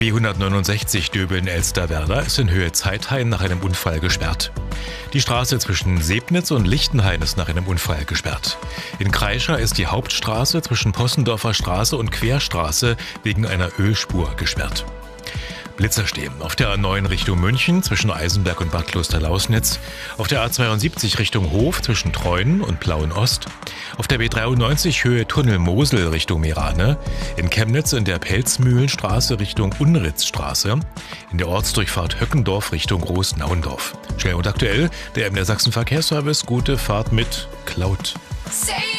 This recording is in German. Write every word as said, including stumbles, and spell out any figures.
B hundertneunundsechzig Döbeln-Elsterwerda ist in Höhe Zeithain nach einem Unfall gesperrt. Die Straße zwischen Sebnitz und Lichtenhain ist nach einem Unfall gesperrt. In Kreischer ist die Hauptstraße zwischen Possendorfer Straße und Querstraße wegen einer Ölspur gesperrt. Blitzer stehen auf der A neun Richtung München zwischen Eisenberg und Bad Klosterlausnitz, auf der A zweiundsiebzig Richtung Hof zwischen Treuen und Plauen-Ost, auf der B dreiundneunzig Höhe Tunnel Mosel Richtung Merane, in Chemnitz in der Pelzmühlenstraße Richtung Unritzstraße, in der Ortsdurchfahrt Höckendorf Richtung Großnauendorf. Schnell und aktuell, der M D R Sachsen Verkehrsservice, gute Fahrt mit Cloud.